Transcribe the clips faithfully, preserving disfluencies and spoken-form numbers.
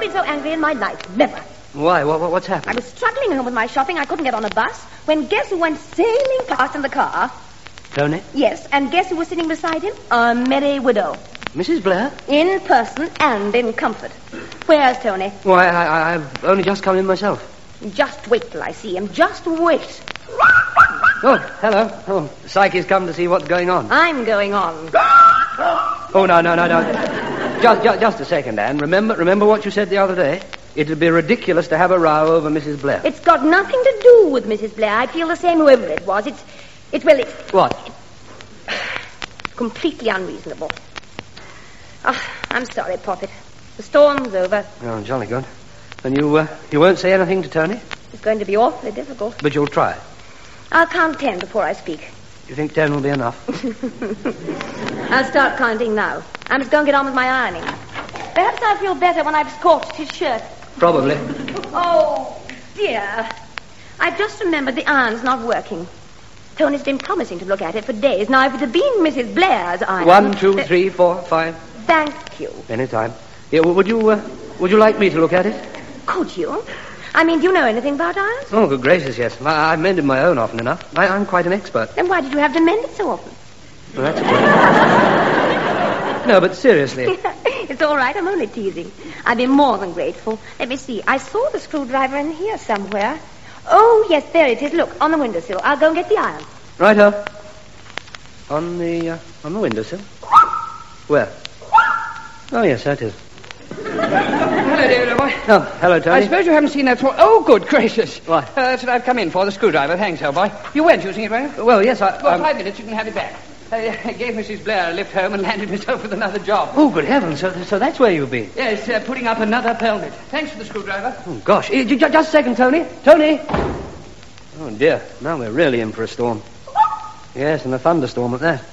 been so angry in my life. Never. Why? What, what, what's happened? I was struggling home with my shopping. I couldn't get on a bus. When guess who went sailing past in the car? Tony? Yes, and guess who was sitting beside him? A merry widow. Missus Blair? In person and in comfort. Where's Tony? Why, I, I, I've only just come in myself. Just wait till I see him. Just wait. Oh, hello. Oh, Psyche's come to see what's going on. I'm going on. Oh, no, no, no, no. Just, just, just a second, Anne. Remember, remember what you said the other day? It'd be ridiculous to have a row over Missus Blair. It's got nothing to do with Missus Blair. I feel the same, whoever it was. It's, it's well, it's... What? It's completely unreasonable. Oh, I'm sorry, Poppet. The storm's over. Oh, jolly good. And you, uh, you won't say anything to Tony? It's going to be awfully difficult. But you'll try. I'll count ten before I speak. You think ten will be enough? I'll start counting now. I must go and get on with my ironing. Perhaps I'll feel better when I've scorched his shirt. Probably. Oh, dear. I've just remembered the iron's not working. Tony's been promising to look at it for days. Now, if it had been Missus Blair's iron... One, two, th- three, four, five. Thank you. Any time. Yeah, would you, uh, would you like me to look at it? Could you? I mean, do you know anything about irons? Oh, good gracious, yes. I, I've mended my own often enough. I, I'm quite an expert. Then why did you have to mend it so often? Well, that's true. No, but seriously. It's all right. I'm only teasing. I'd be more than grateful. Let me see. I saw the screwdriver in here somewhere. Oh, yes, there it is. Look, on the windowsill. I'll go and get the iron. Righto. On the, uh, on the windowsill? Where? Oh, yes, that is. Hello, David, boy. Oh, hello, Tony. I suppose you haven't seen that... Sw- oh, good gracious. What? Uh, that's what I've come in for, the screwdriver. Thanks, old boy. You weren't using it, were you? Well, yes, I... Well, um... five minutes, you can have it back. I gave Missus Blair a lift home and landed myself with another job. Oh, good heavens. So, so that's where you've been? Yes, uh, putting up another pelmet. Thanks for the screwdriver. Oh, gosh. Uh, j- just a second, Tony. Tony! Oh, dear. Now we're really in for a storm. Yes, and a thunderstorm at that.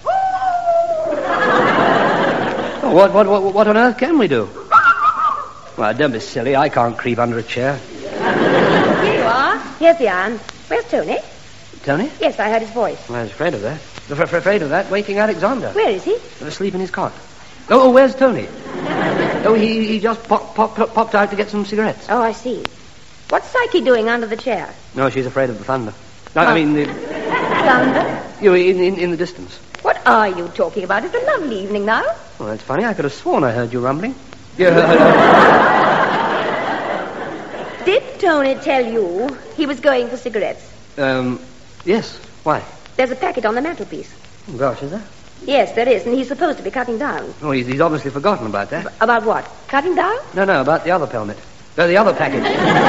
Oh, what, what, what, what on earth can we do? Well, don't be silly. I can't creep under a chair. Here you are. Here's the iron. Where's Tony? Tony? Yes, I heard his voice. Well, I was afraid of that. Af- af- afraid of that, waking Alexander. Where is he? Asleep in his cot. Oh, oh where's Tony? Oh, he, he just pop, pop, pop, popped out to get some cigarettes. Oh, I see. What's Psyche doing under the chair? No, she's afraid of the thunder. No, Oh. I mean, the, Thunder? you in, in, in the distance. What are you talking about? It's a lovely evening now. Well, that's funny. I could have sworn I heard you rumbling. Yeah. Did Tony tell you he was going for cigarettes? um, yes. Why? There's a packet on the mantelpiece. Oh, gosh, is there? Yes, there is, and he's supposed to be cutting down. Oh, he's, he's obviously forgotten about that. About what? Cutting down? No, no, about the other pelmet. No, the other package.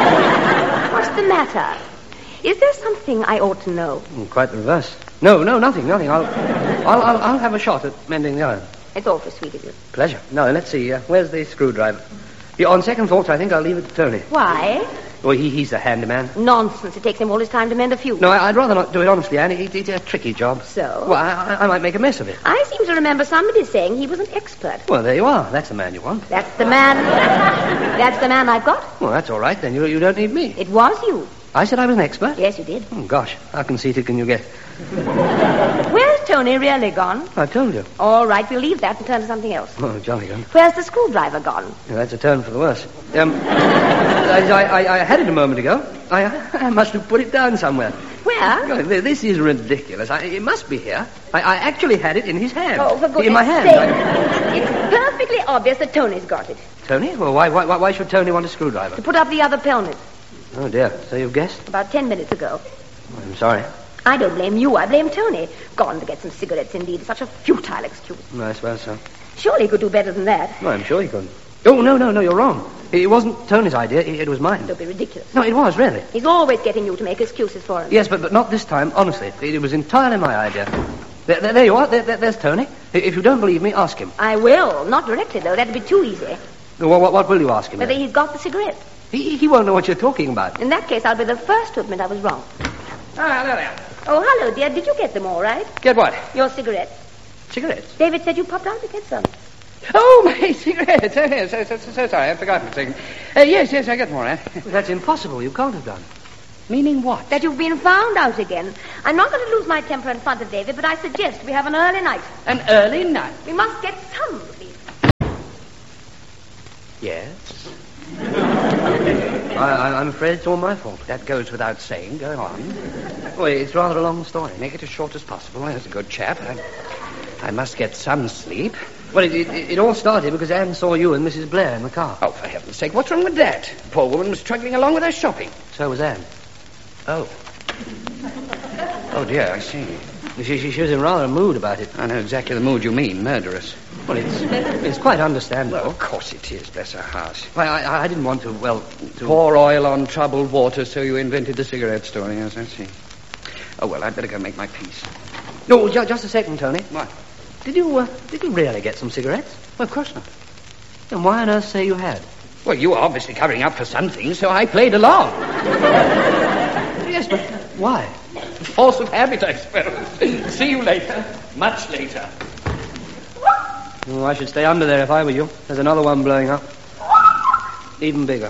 What's the matter? Is there something I ought to know? Oh, quite the reverse. No, no, nothing, nothing. I'll, I'll, I'll, I'll have a shot at mending the iron. It's awfully sweet of you. Pleasure. No, let's see. Uh, where's the screwdriver? Yeah, on second thoughts, I think I'll leave it to Tony. Why? Well, he, he's the handyman. Nonsense. It takes him all his time to mend a fuse. No, I, I'd rather not do it honestly, Annie. It, it's a tricky job. So? Well, I, I, I might make a mess of it. I seem to remember somebody saying he was an expert. Well, there you are. That's the man you want. That's the man... That's the man I've got. Well, that's all right, then. You, you don't need me. It was you. I said I was an expert? Yes, you did. Oh, gosh. How conceited can you get? Where's Tony really gone? I told you. All right, we'll leave that and turn to something else. Oh, jolly good. Where's the screwdriver gone? Yeah, that's a turn for the worse. Um, I, I, I had it a moment ago. I, I must have put it down somewhere. Where? Oh, this is ridiculous. I, it must be here. I, I actually had it in his hand. Oh, for goodness In my hand. sake. I... It's perfectly obvious that Tony's got it. Tony? Well, why, why, why should Tony want a screwdriver? To put up the other pelmet. Oh, dear. So you've guessed? About ten minutes ago. I'm sorry. I don't blame you. I blame Tony. Gone to get some cigarettes, indeed. Such a futile excuse. No, I suppose so. Surely he could do better than that. No, I'm sure he couldn't. Oh, no, no, no, you're wrong. It wasn't Tony's idea. It, it was mine. Don't be ridiculous. No, it was, really. He's always getting you to make excuses for him. Yes, but, but not this time, honestly. It, it was entirely my idea. There, there, there you are. There, there, there's Tony. If you don't believe me, ask him. I will. Not directly, though. That'd be too easy. What, what, what will you ask him? Whether then? he's got the cigarette. He, he won't know what you're talking about. In that case, I'll be the first to admit I was wrong. Ah, there they are. Oh, hello, dear. Did you get them all right? Get what? Your cigarettes. Cigarettes? David said you popped out to get some. Oh, my cigarettes. Oh, yes, so, so, so, so sorry. I'd forgotten for a second. Uh, yes, yes, I got them all right. That's impossible. You can't have done. Meaning what? That you've been found out again. I'm not going to lose my temper in front of David, but I suggest we have an early night. An early night. We must get some relief. Yes? I, I, I'm afraid it's all my fault. That goes without saying. Go on. Well, it's rather a long story. Make it as short as possible. There's a good chap. I, I must get some sleep. Well, it, it, it all started because Anne saw you and Missus Blair in the car. Oh, for heaven's sake, what's wrong with that? The poor woman was struggling along with her shopping. So was Anne. Oh. Oh, dear, I see. She, she, she was in rather a mood about it. I know exactly the mood you mean, murderous. Well, it's it's quite understandable. Well, of course it is, bless her heart. Well, I, I didn't want to, well, to... Pour oil on troubled water, so you invented the cigarette story, yes, I see. Oh, well, I'd better go make my peace. No, ju- just a second, Tony. What? Did you, uh, did you really get some cigarettes? Well, of course not. Then why on earth say you had? Well, you were obviously covering up for something, so I played along. Yes, but why? Force of habit, I suppose. See you later. Much later. Oh, I should stay under there if I were you. There's another one blowing up. Even bigger.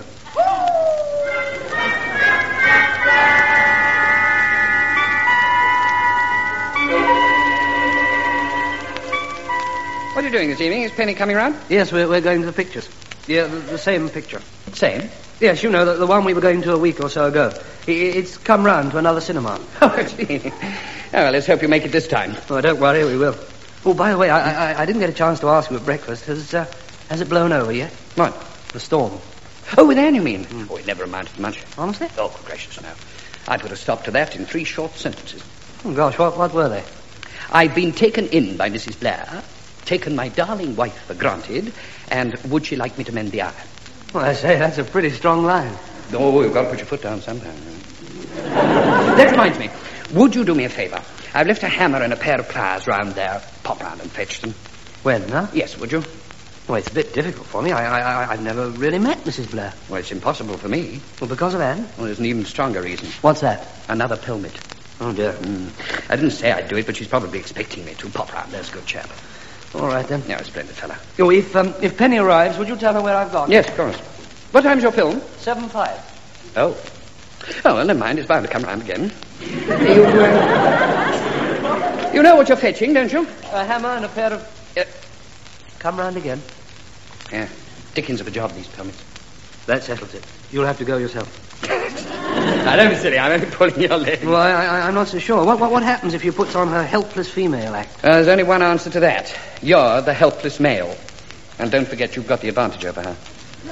What are you doing this evening? Is Penny coming round? Yes, we're, we're going to the pictures. Yeah, the, the same picture. Same? Yes, you know, the, the one we were going to a week or so ago. I, it's come round to another cinema. Oh, I see. Oh, well, let's hope you make it this time. Oh, don't worry, we will. Oh, by the way, I, I, I didn't get a chance to ask you at breakfast. Has, uh, has it blown over yet? What? The storm. Oh, with Anne, you mean? Mm. Oh, it never amounted to much. Honestly? Oh, good gracious, no. I put a stop to that in three short sentences. Oh, gosh, what, what were they? I've been taken in by Missus Blair, taken my darling wife for granted, and would she like me to mend the iron? Well, I say, that's a pretty strong line. Oh, you've got to put your foot down sometime. That reminds me. Would you do me a favour? I've left a hammer and a pair of pliers round there. Pop round and fetch them. When, huh? Yes, would you? Well, it's a bit difficult for me. I, I, I've never really met Missus Blair. Well, it's impossible for me. Well, because of Anne? Well, there's an even stronger reason. What's that? Another pilmit. Oh, dear. Mm. I didn't say I'd do it, but she's probably expecting me to. Pop round. There's a good chap. All right, then. Yeah, a splendid fella. Oh, if, um, if Penny arrives, would you tell her where I've gone? Yes, of course. What time's your film? Seven five. Oh. Oh, well, never mind. It's bound to come round again. you, uh, you know what you're fetching, don't you? A hammer and a pair of... Uh, come round again. Yeah. Dickens of a job, these permits. That settles it. You'll have to go yourself. Now, don't be silly. I'm only pulling your leg. Well, I, I, I'm not so sure. What, what, what happens if you put on her helpless female act? Uh, there's only one answer to that. You're the helpless male. And don't forget you've got the advantage over her.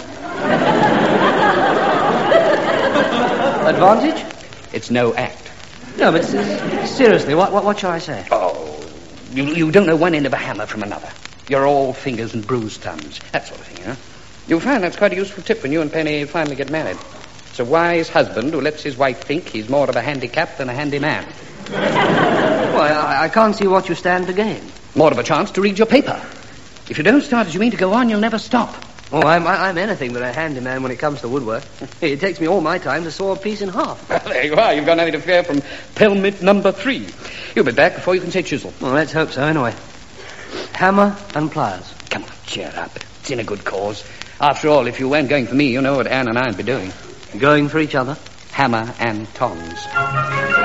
Advantage? It's no act. No, but uh, seriously, what, what, what shall I say? Oh, you, you don't know one end of a hammer from another. You're all fingers and bruised thumbs. That sort of thing, you know. You'll find that's quite a useful tip when you and Penny finally get married. It's a wise husband who lets his wife think he's more of a handicap than a handy man. Well, I, I can't see what you stand to gain. More of a chance to read your paper. If you don't start as you mean to go on, you'll never stop. Oh, I'm, I'm anything but a handyman when it comes to woodwork. It takes me all my time to saw a piece in half. Well, there you are. You've got nothing to fear from pelmet number three. You'll be back before you can say chisel. Well, let's hope so, anyway. Hammer and pliers. Come on, cheer up. It's in a good cause. After all, if you weren't going for me, you know what Anne and I'd be doing. Going for each other? Hammer and tongs.